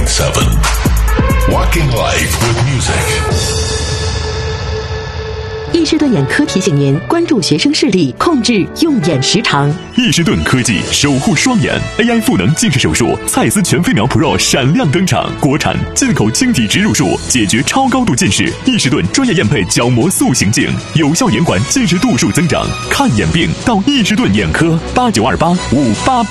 Walking Life with Music。 易士顿眼科提醒您关注学生视力，控制用眼时长。 易士顿科技守护双眼 AI 赋能近视手术，蔡司全飞秒 Pro 闪亮登场，国产进口晶体植入术，解决超高度近视。易士顿专业验配角膜塑形镜，有效延缓近视度数增长。看眼病到易士顿眼科，89285888。